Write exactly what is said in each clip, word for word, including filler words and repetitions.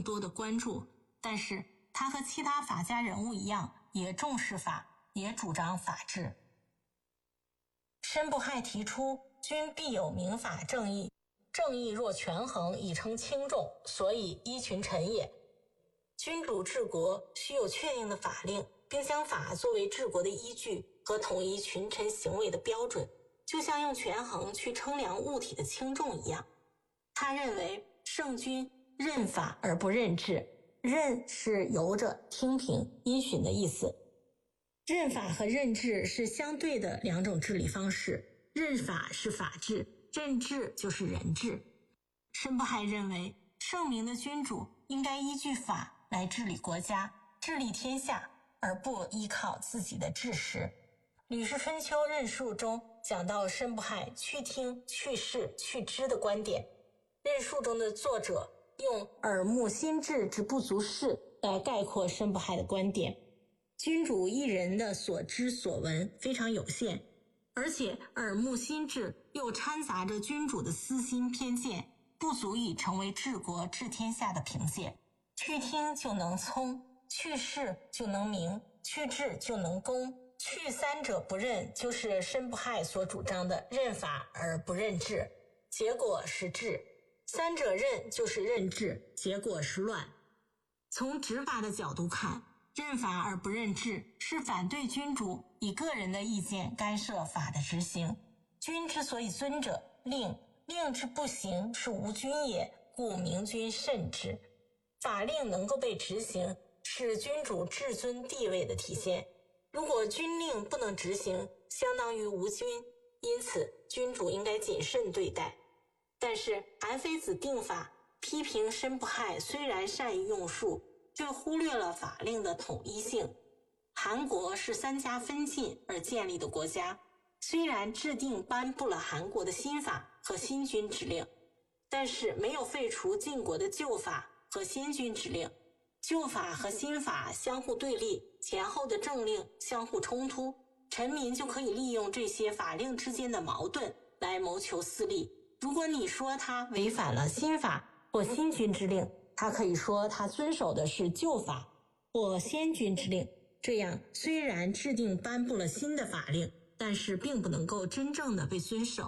多的关注，但是他和其他法家人物一样，也重视法，也主张法治。申不害提出君必有明法正义，正义若权衡，以称轻重，所以依群臣也。君主治国需有确定的法令，并将法作为治国的依据和统一群臣行为的标准，就像用权衡去称量物体的轻重一样。他认为圣君任法而不任治，任是由着、听凭、因循的意思。任法和任治是相对的两种治理方式，任法是法治，任治就是人治。申不害认为圣明的君主应该依据法来治理国家，治理天下，而不依靠自己的治识。《吕氏春秋·任述》中讲到申不害去听、去视、去知的观点。任述中的作者用耳目心智之不足视来概括申不害的观点。君主一人的所知所闻非常有限，而且耳目心智又掺杂着君主的私心偏见，不足以成为治国治天下的凭借。去听就能聪，去视就能明，去治就能公，去三者不任，就是申不害所主张的任法而不任治，结果是治；三者任就是任治，结果是乱。从执法的角度看，任法而不任治是反对君主以个人的意见干涉法的执行。君之所以尊者，令令之不行，是无君也，故明君慎之。法令能够被执行，是君主至尊地位的体现。如果军令不能执行，相当于无君，因此君主应该谨慎对待。但是韩非子定法批评申不害虽然善于用术，却忽略了法令的统一性。韩国是三家分晋而建立的国家，虽然制定颁布了韩国的新法和新君之令，但是没有废除晋国的旧法和先君之令。旧法和新法相互对立，前后的政令相互冲突，臣民就可以利用这些法令之间的矛盾来谋求私利。如果你说他违反了新法或新君之令，他可以说他遵守的是旧法或先君之令，这样虽然制定颁布了新的法令，但是并不能够真正的被遵守。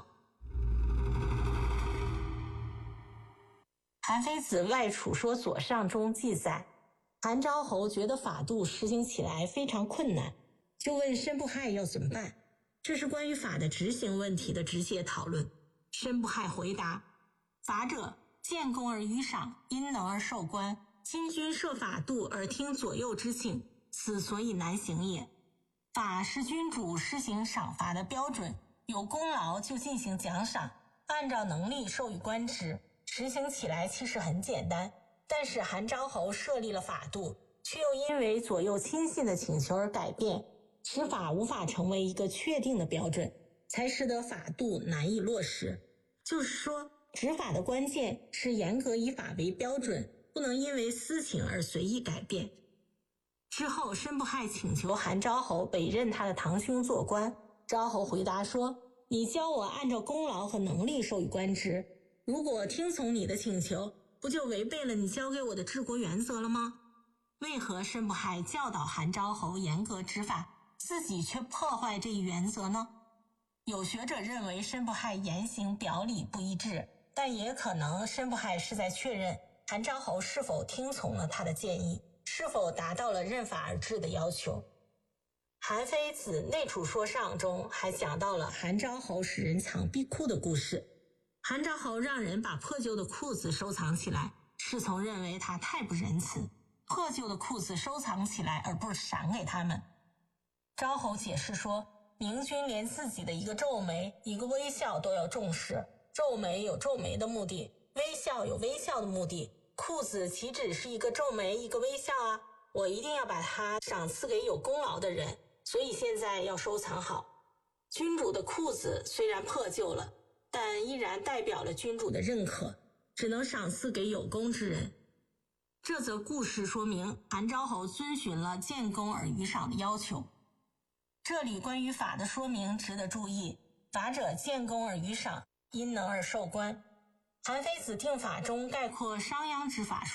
韩非子外储说左上中记载，韩昭侯觉得法度实行起来非常困难，就问申不害要怎么办。这是关于法的执行问题的直接讨论。申不害回答，法者见功而予赏，因能而受官，今君设法度而听左右之请，此所以难行也。法是君主施行赏罚的标准，有功劳就进行奖赏，按照能力授予官职，实行起来其实很简单。但是韩昭侯设立了法度，却又因为左右亲信的请求而改变，使法无法成为一个确定的标准，才使得法度难以落实。就是说，执法的关键是严格以法为标准，不能因为私情而随意改变。之后申不害请求韩昭侯委任他的堂兄做官，昭侯回答说，你教我按照功劳和能力授予官职，如果听从你的请求，不就违背了你教给我的治国原则了吗？为何申不害教导韩昭侯严格执法，自己却破坏这一原则呢？有学者认为申不害言行表里不一致，但也可能申不害是在确认韩昭侯是否听从了他的建议，是否达到了任法而治的要求。韩非子内储说上中还讲到了韩昭侯使人藏壁库的故事。韩昭侯让人把破旧的裤子收藏起来，侍从认为他太不仁慈，破旧的裤子收藏起来而不是赏给他们。昭侯解释说，明君连自己的一个皱眉、一个微笑都要重视，皱眉有皱眉的目的，微笑有微笑的目的，裤子岂只是一个皱眉一个微笑啊？我一定要把它赏赐给有功劳的人，所以现在要收藏好。君主的裤子虽然破旧了，但依然代表了君主的认可，只能赏赐给有功之人。这则故事说明韩昭侯遵循了见功而予赏的要求。这里关于法的说明值得注意，法者见功而予赏，因能而受官。韩非子定法中概括商鞅之法说，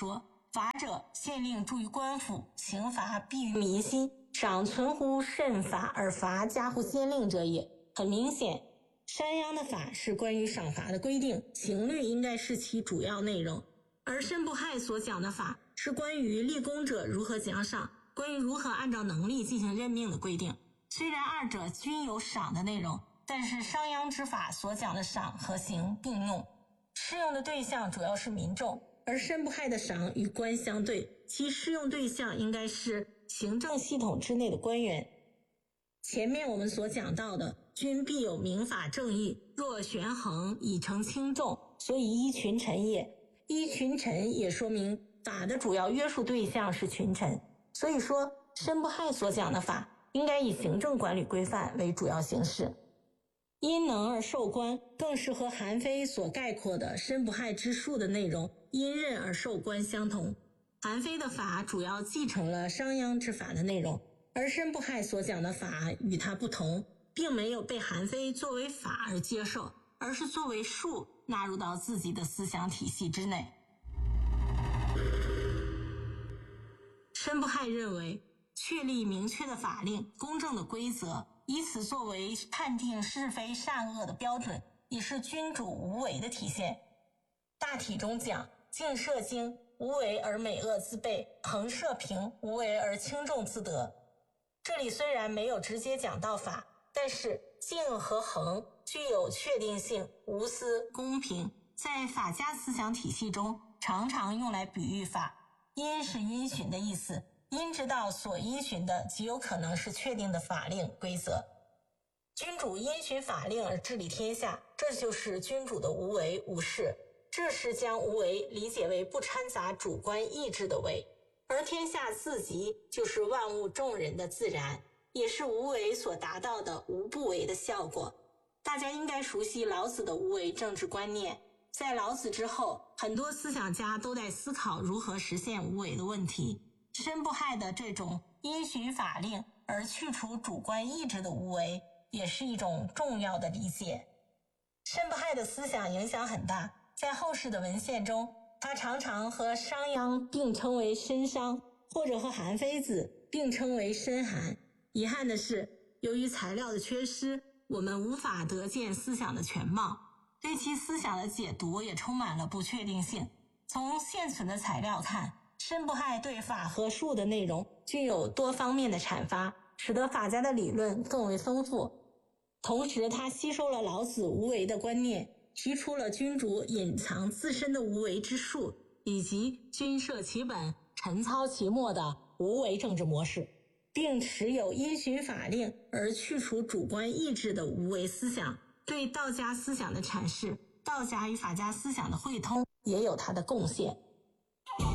法者，县令注于官府，刑罚必于民心，赏存乎慎法，而罚加乎县令者也。很明显，山阳的法是关于赏罚的规定，刑律应该是其主要内容，而申不害所讲的法是关于立功者如何奖赏，关于如何按照能力进行任命的规定。虽然二者均有赏的内容，但是商鞅之法所讲的赏和刑并用，适用的对象主要是民众，而申不害的赏与官相对，其适用对象应该是行政系统之内的官员。前面我们所讲到的君必有明法正义，若权衡以成轻重，所以依群臣也。依群臣也说明法的主要约束对象是群臣，所以说申不害所讲的法应该以行政管理规范为主要形式。因能而受官，更是和韩非所概括的申不害之术的内容因任而受官相同。韩非的法主要继承了商鞅之法的内容，而申不害所讲的法与他不同，并没有被韩非作为法而接受，而是作为术纳入到自己的思想体系之内。申不害认为，确立明确的法令、公正的规则，以此作为判定是非善恶的标准，也是君主无为的体现。大体中讲，静摄精，无为而美恶自备；衡摄平，无为而轻重自得。这里虽然没有直接讲到法，但是静和衡具有确定性、无私、公平，在法家思想体系中常常用来比喻法。因是因循的意思，因之道所因循的极有可能是确定的法令规则。君主因循法令而治理天下，这就是君主的无为无事。这是将无为理解为不掺杂主观意志的为，而天下自极就是万物众人的自然，也是无为所达到的无不为的效果。大家应该熟悉老子的无为政治观念，在老子之后，很多思想家都在思考如何实现无为的问题。申不害的这种因循法令而去除主观意志的无为，也是一种重要的理解。申不害的思想影响很大，在后世的文献中，他常常和商鞅并称为申商，或者和韩非子并称为申韩。遗憾的是，由于材料的缺失，我们无法得见思想的全貌，对其思想的解读也充满了不确定性。从现存的材料看，申不害对法和术的内容具有多方面的阐发，使得法家的理论更为丰富。同时，他吸收了老子无为的观念，提出了君主隐藏自身的无为之术，以及君摄其本，臣操其末的无为政治模式，并持有因循法令而去除主观意志的无为思想。对道家思想的阐释，道家与法家思想的汇通也有他的贡献。